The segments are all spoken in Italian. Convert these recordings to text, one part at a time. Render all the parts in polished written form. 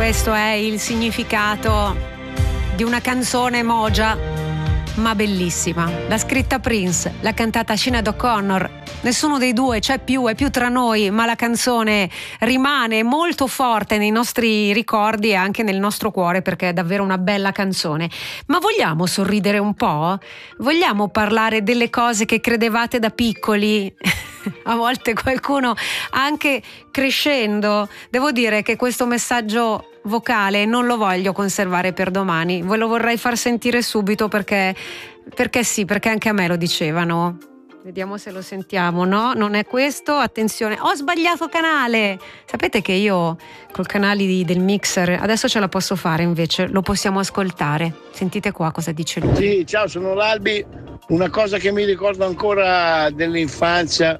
Questo è il significato di una canzone mogia, ma bellissima. L'ha scritta Prince, l'ha cantata Sinéad O'Connor. Nessuno dei due c'è più, è più tra noi, ma la canzone rimane molto forte nei nostri ricordi e anche nel nostro cuore, perché è davvero una bella canzone. Ma vogliamo sorridere un po'? Vogliamo parlare delle cose che credevate da piccoli? A volte qualcuno, anche crescendo, devo dire che questo messaggio vocale non lo voglio conservare per domani, ve lo vorrei far sentire subito perché sì, perché anche a me lo dicevano. Vediamo se lo sentiamo. No, non è questo, attenzione, ho sbagliato canale. Sapete che io col canale del mixer adesso ce la posso fare, invece lo possiamo ascoltare. Sentite qua cosa dice lui. Sì, ciao, sono l'Albi. Una cosa che mi ricordo ancora dell'infanzia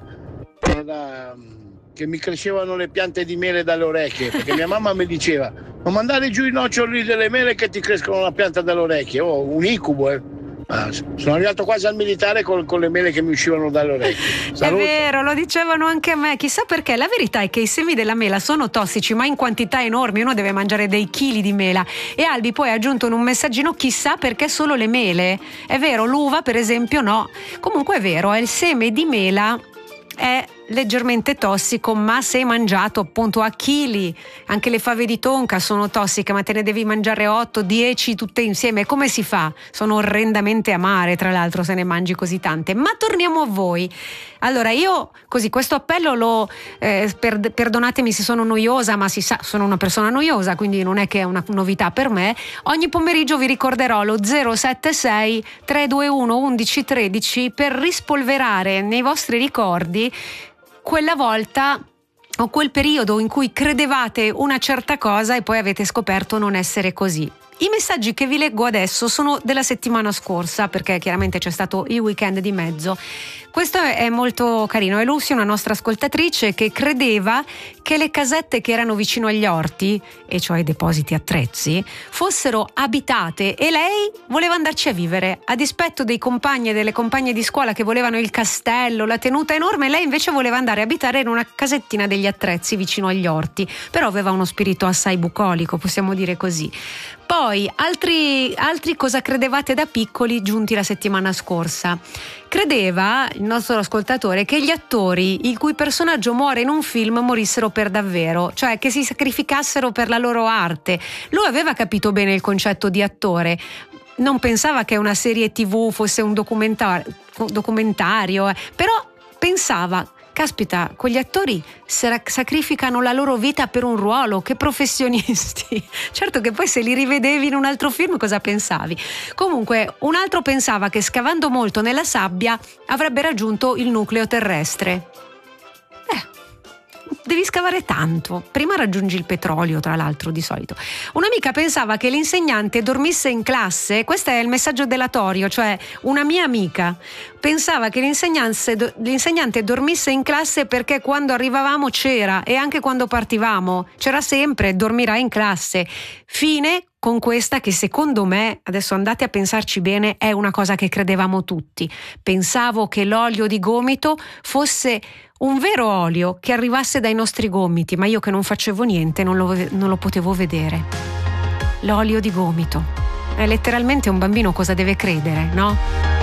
era che mi crescevano le piante di mele dalle orecchie, perché mia mamma mi diceva: non mandare giù i noccioli delle mele che ti crescono la pianta dalle orecchie. Oh, un incubo, sono arrivato quasi al militare con le mele che mi uscivano dalle orecchie. È vero, lo dicevano anche a me. Chissà perché. La verità è che i semi della mela sono tossici, ma in quantità enormi. Uno deve mangiare dei chili di mela. E Albi poi ha aggiunto in un messaggino: chissà perché solo le mele. È vero, l'uva per esempio no. Comunque è vero, il seme di mela è leggermente tossico, ma se mangiato appunto a chili. Anche le fave di tonka sono tossiche, ma te ne devi mangiare 8-10 tutte insieme. Come si fa? Sono orrendamente amare, tra l'altro, se ne mangi così tante. Ma torniamo a voi. Allora, io così questo appello lo perdonatemi se sono noiosa, ma si sa, sono una persona noiosa, quindi non è che è una novità per me. Ogni pomeriggio vi ricorderò lo 076 321 1113 per rispolverare nei vostri ricordi quella volta o quel periodo in cui credevate una certa cosa e poi avete scoperto non essere così. I messaggi che vi leggo adesso sono della settimana scorsa, perché chiaramente c'è stato il weekend di mezzo. Questo è molto carino. È Lucy, una nostra ascoltatrice, che credeva che le casette che erano vicino agli orti, e cioè i depositi attrezzi, fossero abitate, e lei voleva andarci a vivere. A dispetto dei compagni e delle compagne di scuola che volevano il castello, la tenuta enorme, lei invece voleva andare a abitare in una casettina degli attrezzi vicino agli orti. Però aveva uno spirito assai bucolico, possiamo dire così. Poi altri cosa credevate da piccoli, giunti la settimana scorsa. Credeva il nostro ascoltatore che gli attori il cui personaggio muore in un film morissero per davvero, cioè che si sacrificassero per la loro arte. Lui aveva capito bene il concetto di attore, non pensava che una serie TV fosse un documentario, però pensava: caspita, quegli attori sacrificano la loro vita per un ruolo, che professionisti. Certo che poi se li rivedevi in un altro film cosa pensavi? Comunque un altro pensava che scavando molto nella sabbia avrebbe raggiunto il nucleo terrestre. Devi scavare tanto, prima raggiungi il petrolio, tra l'altro, di solito. Un'amica pensava che l'insegnante dormisse in classe. Questo è il messaggio delatorio, cioè una mia amica pensava che l'insegnante dormisse in classe perché quando arrivavamo c'era, e anche quando partivamo c'era sempre: dormirà in classe. Fine con questa che secondo me, adesso andate a pensarci bene, è una cosa che credevamo tutti. Pensavo che l'olio di gomito fosse un vero olio che arrivasse dai nostri gomiti, ma io che non facevo niente non lo potevo vedere. L'olio di gomito. È letteralmente un bambino cosa deve credere, no?